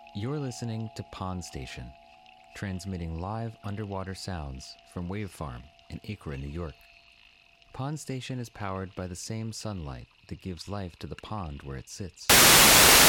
You're listening to Pond Station, transmitting live underwater sounds from Wave Farm in Acre, New York. Pond Station is powered by the same sunlight that gives life to the pond where it sits.